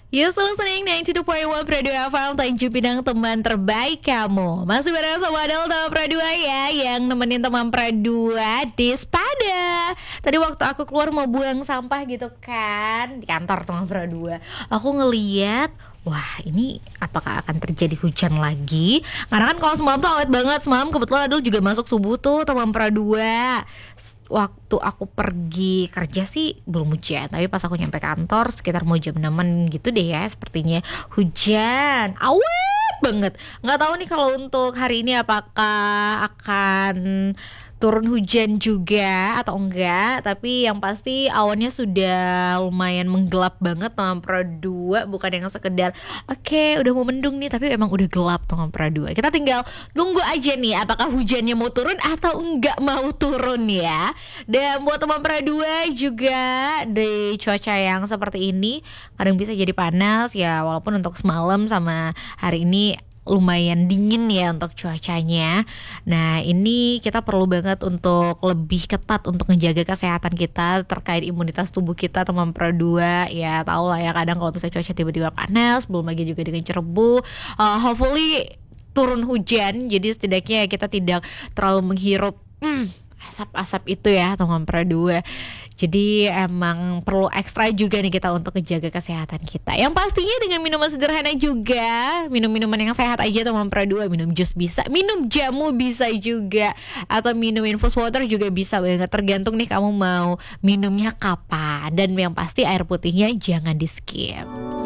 You still listening 92.1 Pro 2 FM, Tanjung Pinang, teman terbaik kamu. Masih bareng sama Adel teman Pro 2 ya, yang nemenin teman Pro 2 di Spada. Tadi waktu aku keluar mau buang sampah gitu kan, di kantor teman Pro 2, aku ngeliat, wah ini apakah akan terjadi hujan lagi? Karena kan kalau semalam tuh awet banget. Semalam kebetulan Adul juga masuk subuh tuh teman Pra 2. Waktu aku pergi kerja sih belum hujan, tapi pas aku nyampe kantor sekitar mau jam 6 gitu deh ya, sepertinya hujan awet banget. Nggak tahu nih kalau untuk hari ini apakah akan turun hujan juga atau enggak, tapi yang pasti awannya sudah lumayan menggelap banget teman Pro 2, bukan yang sekedar oke, udah mau mendung nih, tapi emang udah gelap teman Pro 2. Kita tinggal tunggu aja nih apakah hujannya mau turun atau enggak mau turun ya. Dan buat teman Pro 2 juga, di cuaca yang seperti ini kadang bisa jadi panas ya, walaupun untuk semalam sama hari ini lumayan dingin ya untuk cuacanya. Nah ini kita perlu banget untuk lebih ketat untuk menjaga kesehatan kita terkait imunitas tubuh kita teman Pro 2. Ya tau lah ya, kadang kalau misalnya cuaca tiba-tiba panas, belum lagi juga dengan cerebu, hopefully turun hujan, jadi setidaknya kita tidak terlalu menghirup asap-asap itu ya teman Pro 2. Jadi emang perlu ekstra juga nih kita untuk menjaga kesehatan kita. Yang pastinya dengan minuman sederhana juga. Minum minuman yang sehat aja teman Pro 2. Minum jus bisa, minum jamu bisa juga, atau minum infus water juga bisa banget. Tergantung nih kamu mau minumnya kapan. Dan yang pasti air putihnya jangan di skip.